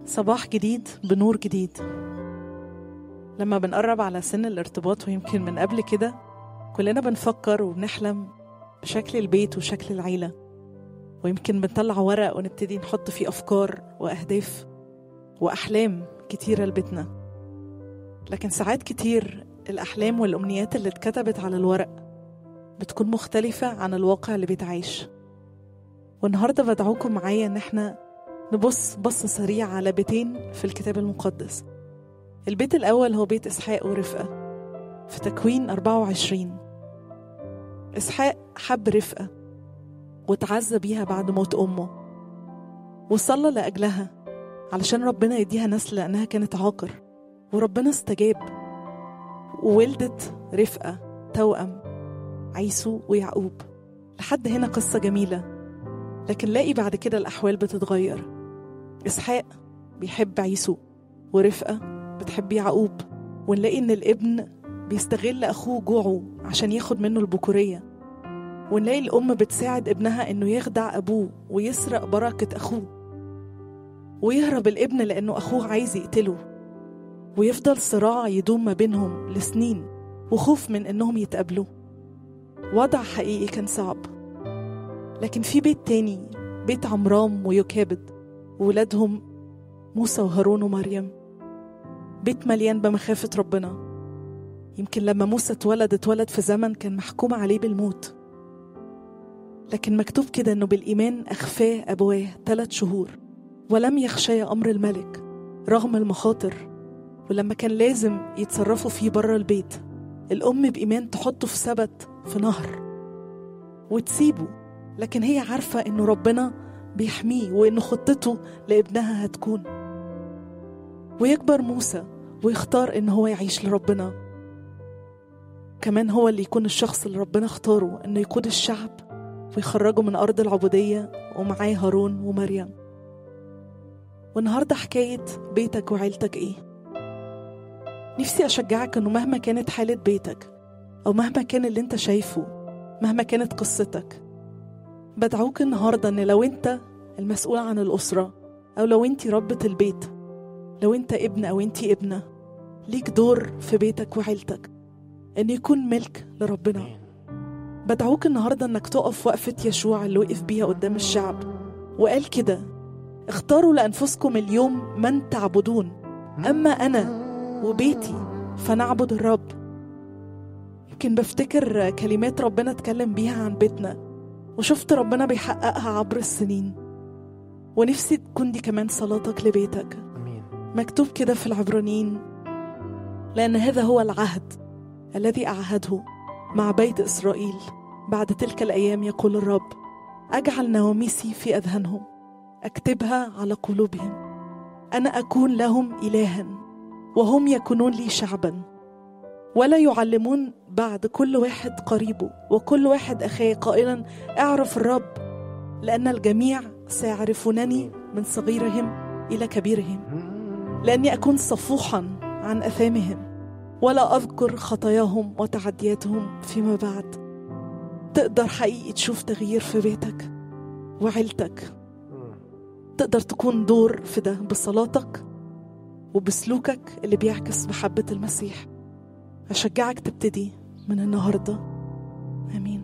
صباح جديد بنور جديد. لما بنقرب على سن الارتباط ويمكن من قبل كده كلنا بنفكر وبنحلم بشكل البيت وشكل العيلة، ويمكن بنطلع ورق ونبتدي نحط فيه أفكار وأهداف وأحلام كتيرة لبيتنا. لكن ساعات كتير الأحلام والأمنيات اللي اتكتبت على الورق بتكون مختلفة عن الواقع اللي بيتعيش. والنهاردة بدعوكم معايا إن احنا نبص بصة سريعة على بيتين في الكتاب المقدس. البيت الأول هو بيت إسحاق ورفقة في تكوين 24. إسحاق حب رفقة وتعزى بيها بعد موت أمه، وصلى لأجلها علشان ربنا يديها نسل لأنها كانت عاقر، وربنا استجاب وولدت رفقة توأم عيسو ويعقوب. لحد هنا قصة جميلة، لكن لاقي بعد كده الأحوال بتتغير. إسحاق بيحب عيسو ورفقة بتحب يعقوب، ونلاقي إن الابن بيستغل أخوه جوعه عشان ياخد منه البكورية، ونلاقي الأم بتساعد ابنها إنه يخدع أبوه ويسرق بركة أخوه، ويهرب الابن لأنه أخوه عايز يقتله، ويفضل صراع يدوم ما بينهم لسنين وخوف من إنهم يتقابلوا. وضع حقيقي كان صعب. لكن في بيت تاني، بيت عمرام ويوكابد وولادهم موسى وهارون ومريم، بيت مليان بمخافة ربنا. يمكن لما موسى اتولد في زمن كان محكوم عليه بالموت، لكن مكتوب كده انه بالإيمان أخفاه أبواه 3 شهور ولم يخشى أمر الملك رغم المخاطر. ولما كان لازم يتصرفوا فيه بره البيت، الأم بإيمان تحطه في سبت في نهر وتسيبه، لكن هي عارفة إنه ربنا بيحميه وإنه خطته لابنها هتكون. ويكبر موسى ويختار إنه هو يعيش لربنا، كمان هو اللي يكون الشخص اللي ربنا اختاره إنه يقود الشعب ويخرجه من أرض العبودية، ومعاه هارون ومريم. والنهاردة حكاية بيتك وعيلتك إيه؟ نفسي أشجعك إنه مهما كانت حالة بيتك أو مهما كان اللي انت شايفه، مهما كانت قصتك، بدعوك النهاردة إن لو انت المسؤول عن الأسرة، أو لو انت ربة البيت، لو انت ابن أو انت ابنة، ليك دور في بيتك وعيلتك إن يكون ملك لربنا. بدعوك النهاردة إنك تقف وقفة يشوع اللي وقف بيها قدام الشعب وقال كده: اختاروا لأنفسكم اليوم من تعبدون، أما أنا وبيتي فنعبد الرب. يمكن بفتكر كلمات ربنا اتكلم بيها عن بيتنا وشفت ربنا بيحققها عبر السنين، ونفسي تكون دي كمان صلاتك لبيتك. مكتوب كده في العبرانيين: لأن هذا هو العهد الذي أعهده مع بيت إسرائيل بعد تلك الأيام، يقول الرب: أجعل نواميسي في أذهانهم، أكتبها على قلوبهم، أنا أكون لهم إلها وهم يكونون لي شعبا، ولا يعلمون بعد كل واحد قريبه وكل واحد أخيه قائلا: اعرف الرب، لأن الجميع سيعرفونني من صغيرهم إلى كبيرهم، لأني أكون صفوحا عن أثامهم ولا أذكر خطاياهم وتعدياتهم فيما بعد. تقدر حقيقي تشوف تغيير في بيتك وعيلتك، تقدر تكون دور في ده بصلاتك وبسلوكك اللي بيعكس محبة المسيح. أشجعك تبتدي من النهاردة. آمين.